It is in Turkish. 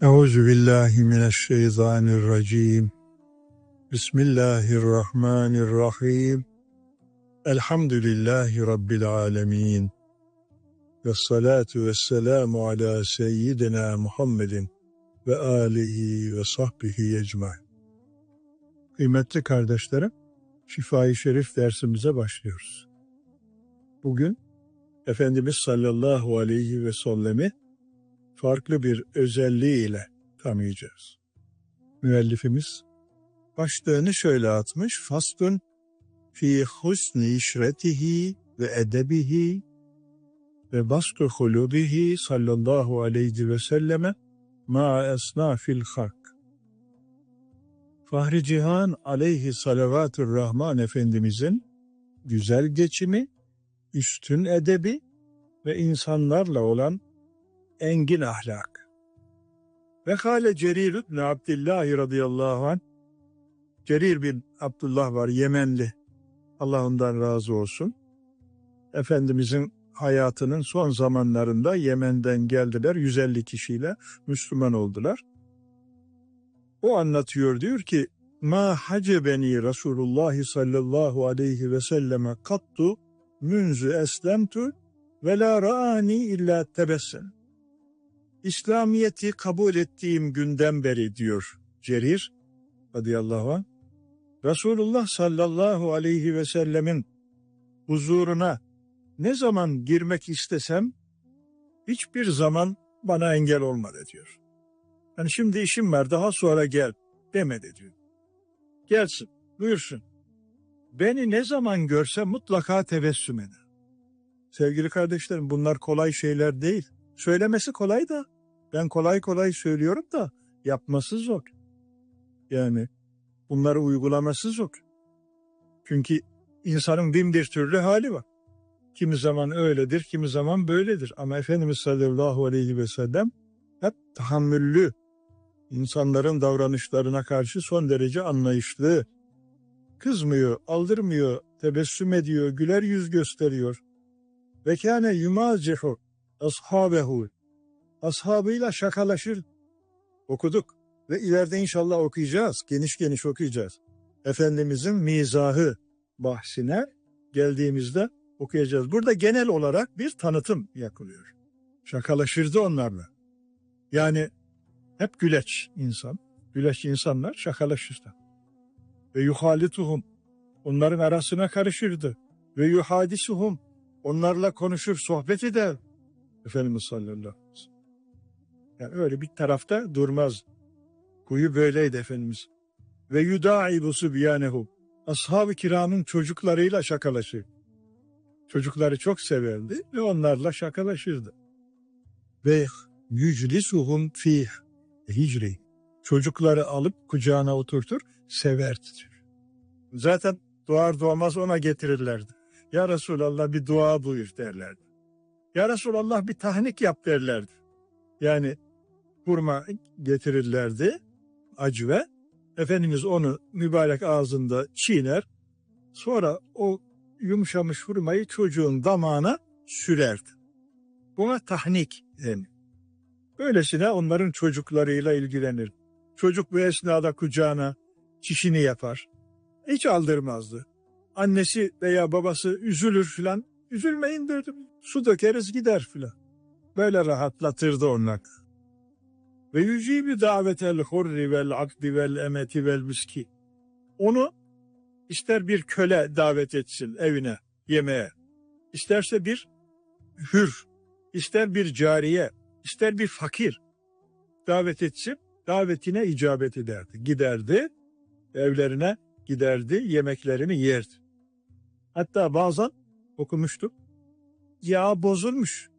Euzubillahimineşşeytanirracim. Bismillahirrahmanirrahim. Elhamdülillahi Rabbil alemin. Vessalatu vesselamu ala seyyidina Muhammedin ve alihi ve sahbihi ecmaîn. Kıymetli kardeşlerim, Şifa-i Şerif dersimize başlıyoruz. Bugün Efendimiz sallallahu aleyhi ve sellem'i farklı bir özelliğiyle tanıyacağız. Müellifimiz başlığını şöyle atmış: Faslun fi husni işretihi ve edebihi ve bastu hulubihi sallallahu aleyhi ve selleme ma esnafil halk. Fahri Cihan aleyhi salavatur rahman Efendimizin güzel geçimi, üstün edebi ve insanlarla olan engin ahlak. Ve kâle Cerir ibn Abdillah radıyallahu anh, Cerir bin Abdullah var, Yemenli, Allah ondan razı olsun. Efendimizin hayatının son zamanlarında Yemen'den geldiler, 150 kişiyle Müslüman oldular. O anlatıyor, diyor ki: Ma hacebeni Resulullah sallallahu aleyhi ve selleme kattu münzü eslemtu ve la ra'ani illa tebessem. İslamiyet'i kabul ettiğim günden beri, diyor Cerir radıyallahu anh, Resulullah sallallahu aleyhi ve sellemin huzuruna ne zaman girmek istesem hiçbir zaman bana engel olmadı, diyor. Yani şimdi işim var, daha sonra gel demedi, diyor. Gelsin, buyursun. Beni ne zaman görse mutlaka tebessüm eder. Sevgili kardeşlerim, bunlar kolay şeyler değil. Söylemesi kolay da, ben kolay kolay söylüyorum da yapması zor. Yani bunları uygulaması zor. Çünkü insanın bin bir türlü hali var. Kimi zaman öyledir, kimi zaman böyledir. Ama Efendimiz sallallahu aleyhi ve sellem hep tahammüllü, insanların davranışlarına karşı son derece anlayışlı. Kızmıyor, aldırmıyor, tebessüm ediyor, güler yüz gösteriyor. Ve kâne yumâzihu ashabehu. Ashabıyla şakalaşır. Okuduk ve ileride inşallah okuyacağız. Geniş geniş okuyacağız. Efendimizin mizahı bahsine geldiğimizde okuyacağız. Burada genel olarak bir tanıtım yapılıyor. Şakalaşırdı onlarla. Yani hep güleç insan. Güleç insanlar şakalaşırdı. Ve yuhalituhum. Onların arasına karışırdı. Ve yuhadisuhum. Onlarla konuşur, sohbet eder. Efendimiz sallallahu aleyhi ve sellem. Yani öyle bir tarafta durmaz. Huyu böyleydi Efendimiz. Ve yudâibu subyanehu. Ashab-ı kiramın çocuklarıyla şakalaşır. Çocukları çok severdi ve onlarla şakalaşırdı. Ve yüclisuhum fih hicri. Çocukları alıp kucağına oturtur, severdi. Zaten doğar doğmaz ona getirirlerdi. Ya Resulallah bir dua buyur derlerdi. Ya Resulallah bir tahnik yap derlerdi. Yani hurma getirirlerdi, acve. Efendimiz onu mübarek ağzında çiğner. Sonra o yumuşamış hurmayı çocuğun damağına sürerdi. Buna tahnik denir. Böylesine onların çocuklarıyla ilgilenir. Çocuk bu esnada kucağına çişini yapar. Hiç aldırmazdı. Annesi veya babası üzülür filan. Üzülmeyin derdim. Su dökeriz gider filan. Böyle rahatlatırdı onlar. Ve yücibi davetel hurri vel abdi vel emeti vel miski. Onu ister bir köle davet etsin evine yemeğe, isterse bir hür, ister bir cariye, ister bir fakir davet etsin, davetine icabet ederdi. Giderdi, evlerine giderdi, yemeklerini yerdi. Hatta bazen okumuştuk, yağ bozulmuş,